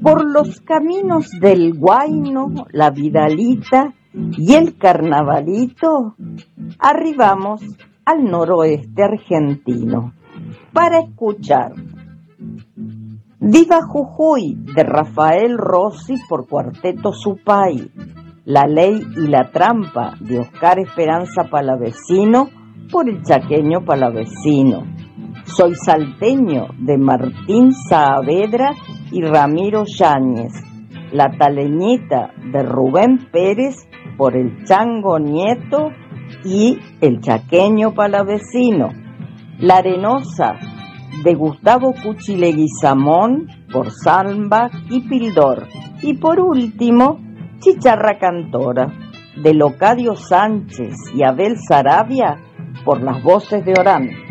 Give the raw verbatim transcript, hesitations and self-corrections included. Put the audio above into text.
Por los caminos del Guayno, la Vidalita y el Carnavalito, arribamos al noroeste argentino para escuchar Viva Jujuy de Rafael Rossi por Cuarteto Supay, La Ley y la Trampa de Oscar Esperanza Palavecino por el chaqueño Palavecino, Soy Salteño de Martín Saavedra y Ramiro Yáñez, La Taleñita de Rubén Pérez por el Chango Nieto y el chaqueño Palavecino, La Arenosa de Gustavo Cuchi Leguizamón por Samba y Pildor, y por último Chicharra Cantora de Locadio Sánchez y Abel Sarabia por las voces de Orán.